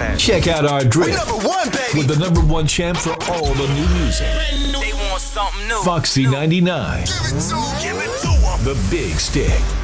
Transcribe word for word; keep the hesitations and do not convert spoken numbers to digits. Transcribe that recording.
fan. Check out our drip Number one, baby. with the number one champ for all the new music. They want something new. Foxy ninety-nine, Give it to 'em. Give it to 'em. the big stick.